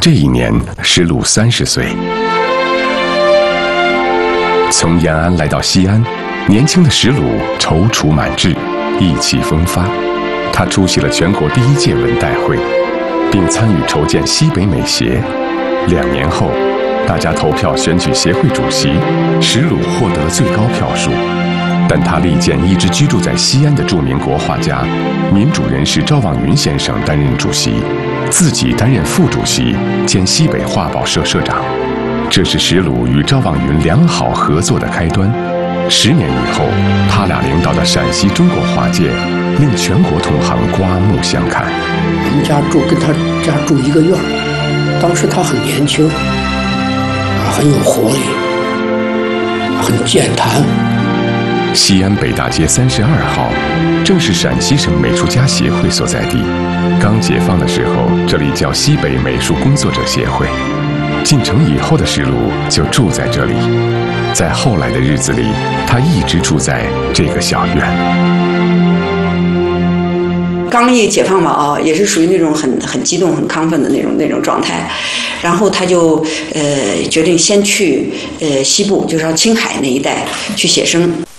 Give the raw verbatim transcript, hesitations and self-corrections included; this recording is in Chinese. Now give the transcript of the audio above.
这一年，石鲁三十岁。从延安来到西安，年轻的石鲁踌躇满志，意气风发。他出席了全国第一届文代会，并参与筹建西北美协。两年后，大家投票选举协会主席，石鲁获得了最高票数。但他力荐一直居住在西安的著名国画家、民主人士赵望云先生担任主席，自己担任副主席兼西北画报社社长。这是石鲁与赵望云良好合作的开端。十年以后，他俩领导的陕西中国画界，令全国同行刮目相看。 我们家住跟他家住一个院儿，当时他很年轻，啊，很有活力，很健谈。 西安北大街三十二号，正是陕西省美术家协会所在地。刚解放的时候，这里叫西北美术工作者协会。进城以后的石鲁就住在这里，在后来的日子里，他一直住在这个小院。 刚一解放吧啊，也是属于那种很很激动、很亢奋的那种那种状态，然后他就呃决定先去呃西部，就是要青海那一带去写生。